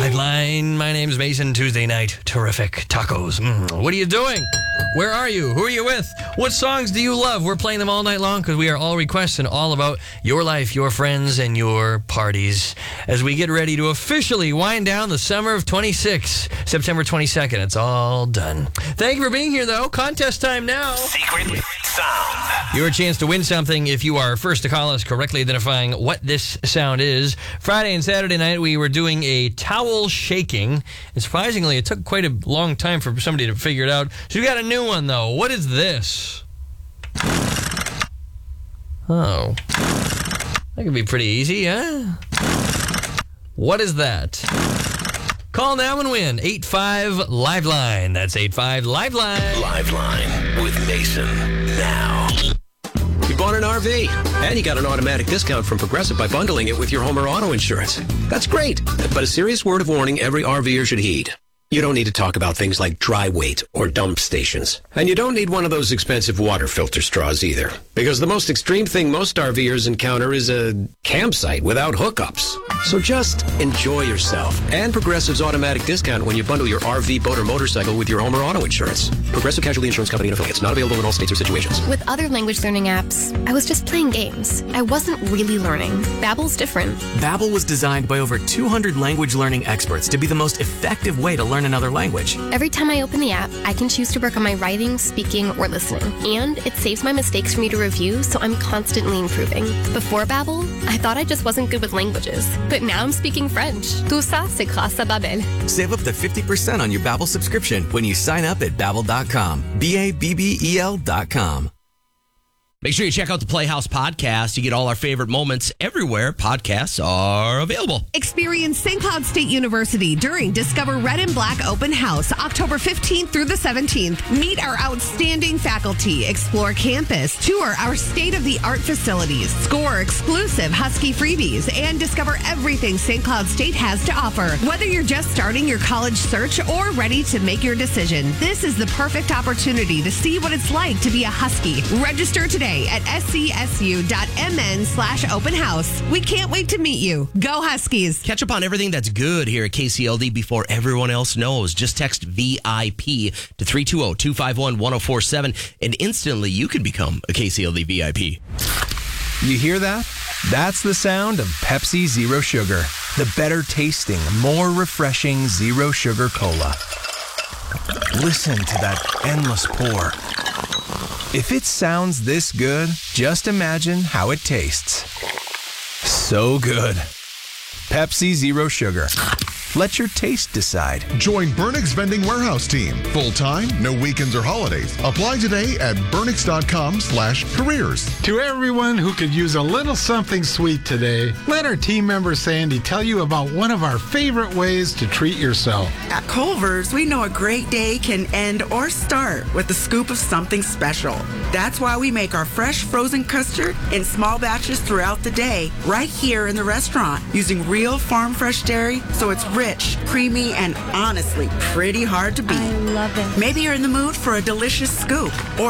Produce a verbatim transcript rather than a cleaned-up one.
Liveline. My name's Mason. Tuesday night. Terrific tacos. Mm. What are you doing? Where are you? Who are you with? What songs do you love? We're playing them all night long because we are all requesting all about your life, your friends, and your parties as we get ready to officially wind down the summer of twenty-six. September twenty-second. It's all done. Thank you for being here, though. Contest time now. Secret sound. Your chance to win something if you are first to call us correctly identifying what this sound is. Friday and Saturday night, we were doing a towel shaking. And surprisingly, it took quite a long time for somebody to figure it out. So we got a new one, though. What is this? Oh. That could be pretty easy, huh? What is that? Call now and win. eight five Liveline. That's eight five Liveline. Liveline with Mason now. You bought an R V, and you got an automatic discount from Progressive by bundling it with your home or auto insurance. That's great, but a serious word of warning every RVer should heed. You don't need to talk about things like dry weight or dump stations. And you don't need one of those expensive water filter straws either. Because the most extreme thing most RVers encounter is a campsite without hookups. So just enjoy yourself. And Progressive's automatic discount when you bundle your R V, boat, or motorcycle with your home or auto insurance. Progressive Casualty Insurance Company and affiliates. Not available in all states or situations. With other language learning apps, I was just playing games. I wasn't really learning. Babbel's different. Babbel was designed by over two hundred language learning experts to be the most effective way to learn another language. Every time I open the app, I can choose to work on my writing, speaking, or listening. And it saves my mistakes for me to review, so I'm constantly improving. Before Babbel, I thought I just wasn't good with languages. But now I'm speaking French. Tout ça, c'est grâce à Babbel. Save up to fifty percent on your Babbel subscription when you sign up at babbel dot com. B A B B E L dot com. Make sure you check out the Playhouse podcast. You get all our favorite moments everywhere podcasts are available. Experience Saint Cloud State University during Discover Red and Black Open House, October fifteenth through the seventeenth. Meet our outstanding faculty, explore campus, tour our state-of-the-art facilities, score exclusive Husky freebies, and discover everything Saint Cloud State has to offer. Whether you're just starting your college search or ready to make your decision, this is the perfect opportunity to see what it's like to be a Husky. Register today at scsu.mn slash open house. We can't wait to meet you. Go Huskies. Catch up on everything that's good here at K C L D before everyone else knows. Just text V I P to three two zero, two five one, one zero four seven and instantly you can become a K C L D V I P. You hear that? That's the sound of Pepsi Zero Sugar. The better tasting, more refreshing Zero Sugar Cola. Listen to that endless pour. If it sounds this good, just imagine how it tastes. So good. Pepsi Zero Sugar. Let your taste decide. Join Burnix Vending Warehouse Team. Full-time, no weekends or holidays. Apply today at burnix.com slash careers. To everyone who could use a little something sweet today, let our team member Sandy tell you about one of our favorite ways to treat yourself. At Culver's, we know a great day can end or start with a scoop of something special. That's why we make our fresh frozen custard in small batches throughout the day, right here in the restaurant, using real farm fresh dairy, so it's rich, creamy, and honestly pretty hard to beat. I love it. Maybe you're in the mood for a delicious scoop or